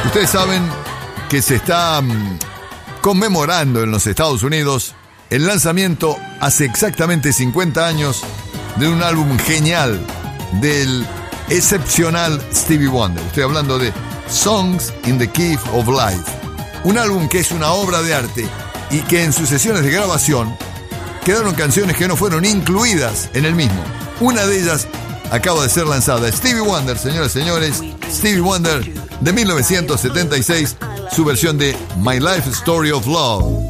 Ustedes saben que se está conmemorando en los Estados Unidos el lanzamiento hace exactamente 50 años de un álbum genial del excepcional Stevie Wonder. Estoy hablando de Songs in the Key of Life, un álbum que es una obra de arte y que en sus sesiones de grabación quedaron canciones que no fueron incluidas en el mismo. Una de ellas acaba de ser lanzada. Stevie Wonder, señoras y señores, Stevie Wonder de 1976, su versión de My Life Story of Love.